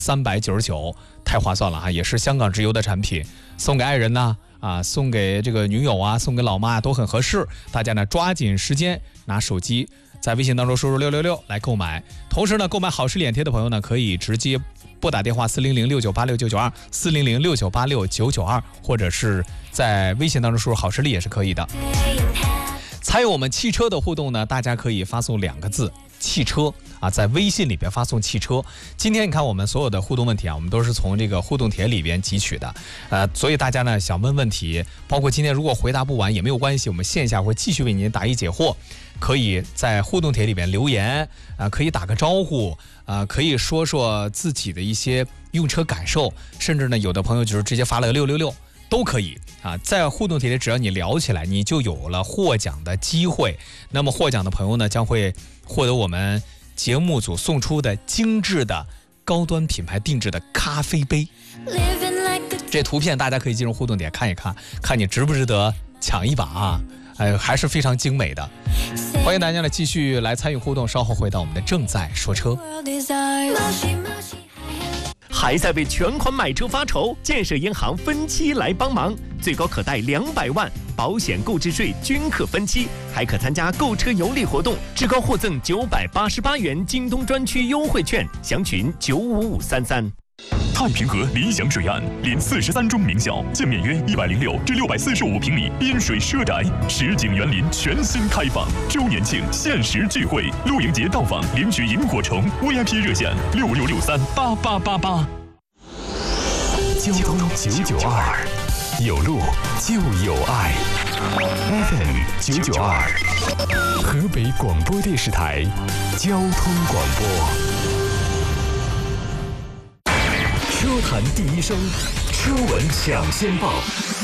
399，太划算了哈，也是香港直邮的产品，送给爱人呢送给这个女友啊，送给老妈都很合适。大家呢抓紧时间拿手机在微信当中输入666来购买。同时呢，购买好事脸贴的朋友呢，可以直接拨打电话400698699240069869992，或者是在微信当中输入好视力也是可以的。参与我们汽车的互动呢，大家可以发送2个字汽车在微信里边发送汽车。今天你看我们所有的互动问题我们都是从这个互动帖里边汲取的，所以大家呢想问问题，包括今天如果回答不完也没有关系，我们线下会继续为您答疑解惑。可以在互动帖里边留言可以打个招呼可以说说自己的一些用车感受，甚至呢有的朋友就是直接发了个666。都可以在互动帖里，只要你聊起来，你就有了获奖的机会。那么获奖的朋友呢，将会获得我们节目组送出的精致的高端品牌定制的咖啡杯。这图片大家可以进入互动帖看一看，看你值不值得抢一把还是非常精美的。欢迎大家呢继续来参与互动，稍后回到我们的正在说车。 还在为全款买车发愁？建设银行分期来帮忙，最高可贷200万，保险购置税均可分期，还可参加购车有礼活动，至高获赠988元京东专区优惠券，详询95533。 太平河理想水岸连43中名校，建面约106至645平米滨水奢宅，实景园林全新开放，周年庆限时聚会，露营节到访领取萤火虫 VIP 热线66638888。交通992，有路就有爱。FM 992，河北广播电视台交通广播。车坛第一声，车闻抢先报。